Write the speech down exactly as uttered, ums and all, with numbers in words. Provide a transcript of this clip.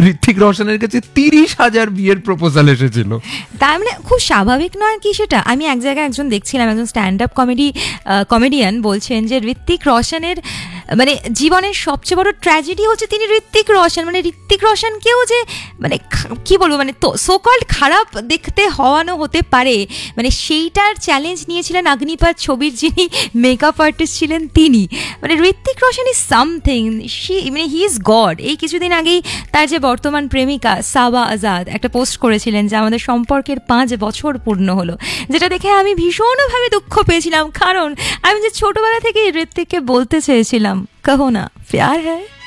ঋত্বিক রোশনের কাছে তিরিশ হাজার বিয়ের প্রপোজাল এসেছিল। তার মানে খুব স্বাভাবিক নয় কি সেটা? আমি এক জায়গায় একজন দেখছিলাম, একজন স্ট্যান্ড আপ কমেডি কমেডিয়ান বলছেন যে ঋত্বিক রোশনের মানে জীবনের সবচেয়ে বড় ট্র্যাজেডি হচ্ছে তিনি ঋত্বিক রোশন, মানে ঋত্বিক রোশনকেও যে মানে কি বলবো মানে তো সোকল্ড খারাপ দেখতে হওয়ানো হতে পারে, মানে সেইটার চ্যালেঞ্জ নিয়েছিলেন অগ্নিপথ ছবির যিনি মেকআপ আর্টিস্ট ছিলেন তিনি। মানে Hrithik Roshan is something, she মানে হি ইজ গড। এই কিছুদিন আগেই তার যে বর্তমান প্রেমিকা সাবা আজাদ একটা পোস্ট করেছিলেন যে আমাদের সম্পর্কের পাঁচ বছর পূর্ণ হলো, যেটা দেখে আমি ভীষণভাবে দুঃখ পেয়েছিলাম, কারণ আমি যে ছোটবেলা থেকেই ঋত্বিককে বলতে চেয়েছিলাম কহো না প্যার হ্যায়।